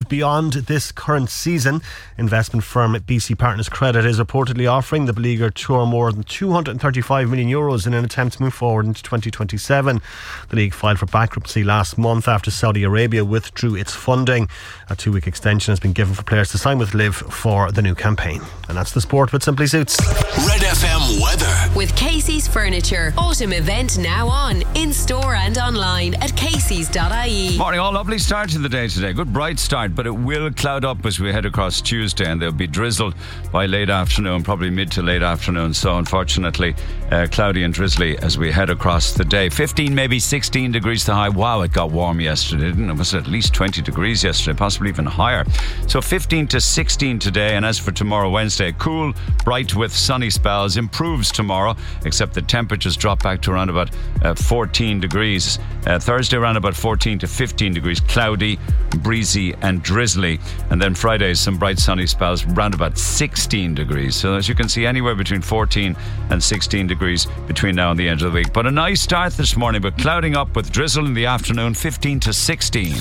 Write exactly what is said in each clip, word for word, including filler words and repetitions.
beyond this current season. Investment firm B C Partners Credit is reportedly offering the beleaguered tour more than two hundred thirty-five million euros in an attempt to move forward into twenty twenty-seven. The league filed for bankruptcy last month after Saudi Arabia withdrew its funding. A two-week extension has been given for players to sign with Liv for the new campaign. And that's the sport with Simply Suits. Red F M weather. With Casey's Furniture. Autumn event now on. In store and online at caseys dot I E. Morning all. Lovely start to the day today. Good bright start, but it will cloud up as we head across Tuesday, and there'll be drizzle by late afternoon, probably mid to late afternoon. So unfortunately, uh, cloudy and drizzly as we head across the day. fifteen, maybe sixteen degrees to high. Wow, it got warm yesterday, didn't it? It was at least twenty degrees yesterday, possibly even higher. So fifteen to sixteen today, and as for tomorrow, Wednesday, cool, bright with sunny spells. Improves tomorrow, except the temperatures drop back to around about uh, fourteen degrees. Uh, Thursday around about fourteen to fifteen degrees, cloudy, breezy and drizzly. And then Friday, some bright sunny spells, around about sixteen degrees. So as you can see, anywhere between fourteen and sixteen degrees between now and the end of the week. But a nice start this morning, but clouding up with drizzle in the afternoon, fifteen to sixteen.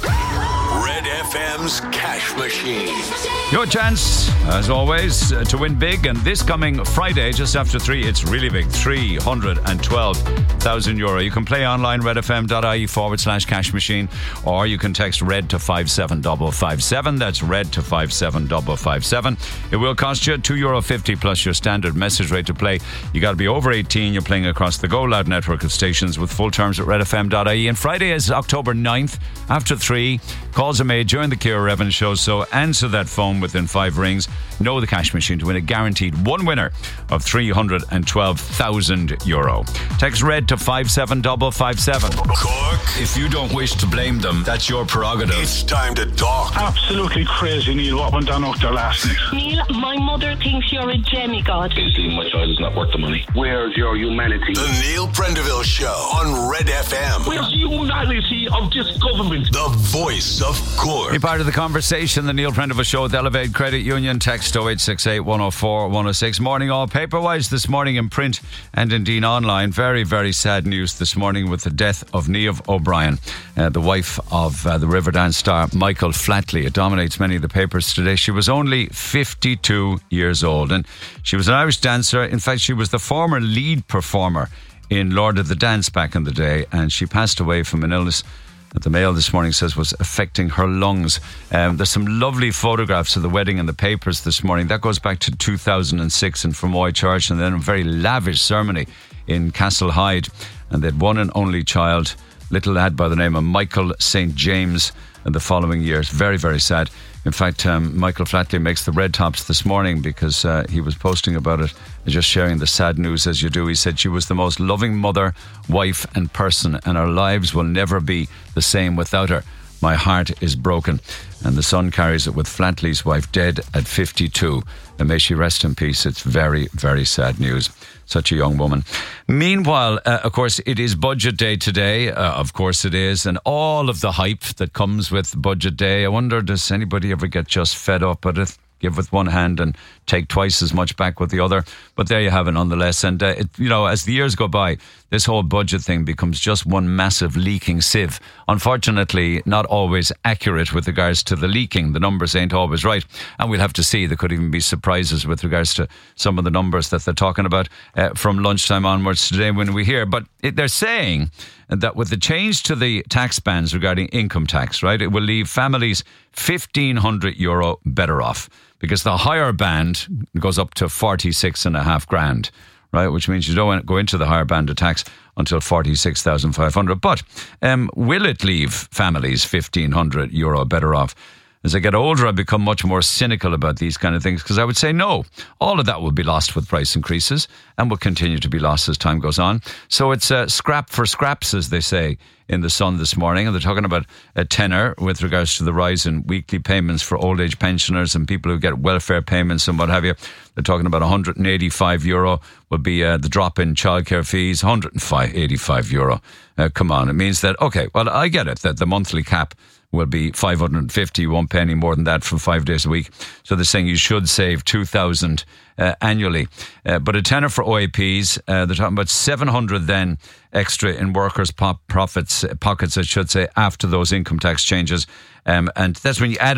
Red F M's Cash Machine. Your chance, as always, uh, to win big. And this coming Friday, just after three, it's really big. three hundred twelve thousand euro. You can play online, redfm.ie forward slash cash machine, or you can text red to five seven five five seven. That's red to five seven five five seven. It will cost you two euro fifty plus your standard message rate to play. You got to be over eighteen. You're playing across the Go Loud network of stations with full terms at redfm.ie. And Friday is October ninth, after three. Calls are made during the Ciara Evans show, so answer that phone within five rings. Know the cash machine to win a guaranteed one winner of three hundred twelve thousand euro. Text red to five seven five five seven. Cork. If you don't wish to blame them, that's your prerogative. It's time to talk. Absolutely crazy, Neil, what went on out there last night. Neil, my mother thinks you're a demigod. Basically, my child is not worth the money. Where's your humanity? The Neil Prendeville Show on Red F M. Where's the humanity of this government? The voice of Cork. Be part of the conversation. The Neil Prendeville Show with Elevate Credit Union. Text oh eight six eight, one oh four, one oh six. Morning all. Paperwise this morning in print and indeed online. Very, very sad news this morning with the death of Niamh O'Brien, uh, the wife of uh, the Riverdance star Michael Flatley. It dominates many of the papers today. She was only fifty-two years old, and she was an Irish dancer. In fact, she was the former lead performer in Lord of the Dance back in the day, and she passed away from an illness that the Mail this morning says was affecting her lungs. Um, there's some lovely photographs of the wedding in the papers this morning. That goes back to two thousand six in Fermoy Church, and then a very lavish ceremony in Castle Hyde. And they had one and only child, little lad by the name of Michael Saint James, in the following years. Very, very sad. In fact, um, Michael Flatley makes the red tops this morning because uh, he was posting about it, just sharing the sad news as you do. He said she was the most loving mother, wife and person, and our lives will never be the same without her. My heart is broken. And the son carries it with Flatley's wife dead at fifty-two. And may she rest in peace. It's very, very sad news. Such a young woman. Meanwhile, uh, of course, it is budget day today. Uh, of course it is. And all of the hype that comes with budget day. I wonder, does anybody ever get just fed up at it? Give with one hand and take twice as much back with the other. But there you have it nonetheless. And, uh, it, you know, as the years go by, this whole budget thing becomes just one massive leaking sieve. Unfortunately, not always accurate with regards to the leaking. The numbers ain't always right. And we'll have to see. There could even be surprises with regards to some of the numbers that they're talking about uh, from lunchtime onwards today when we hear. But it, they're saying that with the change to the tax bands regarding income tax, right, it will leave families fifteen hundred euro better off, because the higher band goes up to forty-six and a half grand, right, which means you don't go into the higher band of tax until forty-six thousand five hundred. But um, will it leave families fifteen hundred euro better off? As I get older, I become much more cynical about these kind of things, because I would say no. All of that will be lost with price increases and will continue to be lost as time goes on. So it's uh, scrap for scraps, as they say in the Sun this morning. And they're talking about a tenner with regards to the rise in weekly payments for old age pensioners and people who get welfare payments and what have you. They're talking about one hundred eighty-five euro would be uh, the drop in childcare fees, one hundred eighty-five euro. Uh, come on, it means that, okay, well, I get it, that the monthly cap will be five hundred fifty. You won't pay any more than that for five days a week. So they're saying you should save two thousand uh, annually. Uh, but a tenner for O A Ps, uh, they're talking about seven hundred then extra in workers' pop profits, pockets, I should say, after those income tax changes. Um, and that's when you add